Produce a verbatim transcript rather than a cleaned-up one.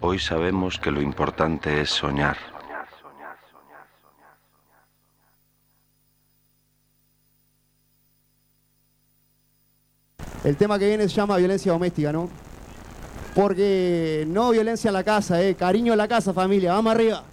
Hoy sabemos que lo importante es soñar. El tema que viene se llama violencia doméstica, ¿no? Porque no violencia en la casa, eh. Cariño en la casa, familia. Vamos arriba.